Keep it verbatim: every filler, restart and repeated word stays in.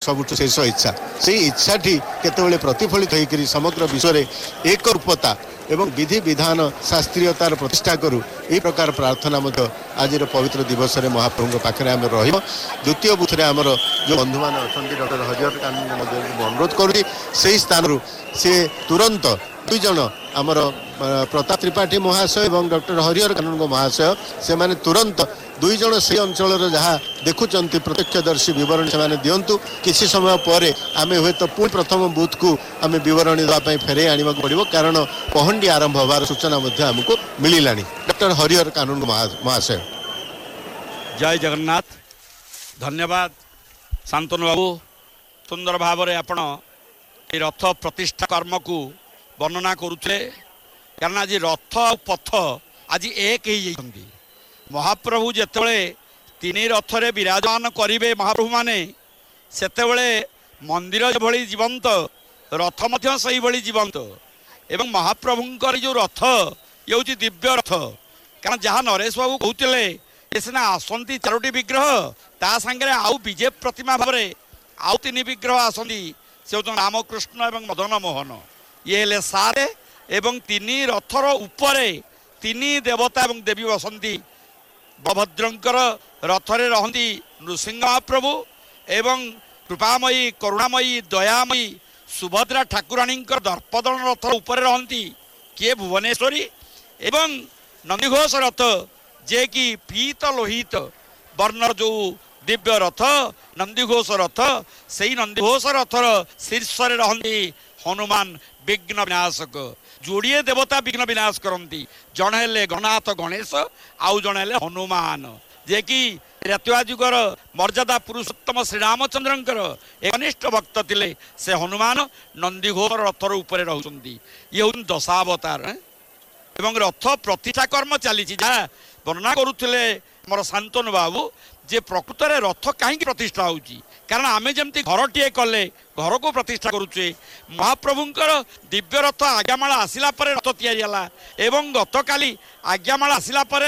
सबुठ शेष इच्छा से इच्छाटी केतबेले प्रतिफलित होकर समग्र विश्व में एक रूपता एवं विधि विधान शास्त्रीयतार प्रतिष्ठा करूँ यही प्रकार प्रार्थना आज पवित्र दिवस में महाप्रभु पाखे आम द्वितीय बुथ आमर जो बंधु मान अच्छा डॉक्टर हरिहर कानून अनुरोध करुँच से स्थान से तुरंत दुई जन आमर प्रताप त्रिपाठी महाशय और डॉक्टर हरिहर कानून महाशय से माने तुरंत दुई जन से अंचल जहाँ देखुंत प्रत्यक्षदर्शी बरणी से दिंतु किसी समय पर आम हे तो पुणी प्रथम बूथ को आम बरणी देवाई फेरे आने पड़ो कारण पहंडी आरंभ होवार सूचना आमको मिलला। डॉक्टर हरिहर कानून महाशय। जय जगन्नाथ। धन्यवाद शांतनु बाबू सुंदर भाव में आपण रथ प्रतिष्ठा कर्म को वर्णना करुचे कारण आज रथ पथ आज एक ही महाप्रभु जेतेबेले तीन रथरे विराजमान करिवे महाप्रभु माने सेतेबेले मंदिर भली जीवंत रथ मध्य सही भली जीवंत एवं महाप्रभुंकर जो रथ ये हूँ दिव्य रथ कारण जहाँ नरेश बाबू कहते ये सीना आसती चारोटी विग्रह ता सांगे आउ विजय प्रतिमा भाव आउ तीन विग्रह आसती से हूँ रामकृष्ण एवं मदन मोहन ये हेले सारे एवं तीन रथर उपरे तीन देवता एवं देवी बसंती बलभद्रंकर रथरे रहती नृसिंह महाप्रभु एवं कृपामयी करुणामयी दयामयी सुभद्रा ठाकुराणी दर्पदन रथ उपरे रहती किए भुवनेश्वरी एवं नंदीघोष रथ जे कि पीत लोहित वर्ण जो दिव्य रथ नंदीघोष रथ से नंदीघोष रथर शीर्ष रहती हनुमान विघ्न विनाशक जोड़िए देवता विघ्न विनाश करती जड़े हेले गणनाथ गणेश आउ जड़े हेले हनुमान जे कि रेतुआ जुगर मर्यादा पुरुषोत्तम श्रीरामचंद्रंकर एक कनिष्ठ भक्त थिले से हनुमान नंदीघोष रथर उपरे रहउछंती ये हूँ दशावतार एवं रथ प्रतिष्ठा कर्म चली जहाँ वर्णना करुले मोर शांतनु बाबू जे प्रकृत में रथ कहीं प्रतिष्ठा होची कारण आमे जमती घरटीए कले घर को प्रतिष्ठा करुचे महाप्रभुंकर दिव्य रथ आज्ञामाला आसिला परे रथ तैयारी होला एवं गतकाली आज्ञामाला आसिला परे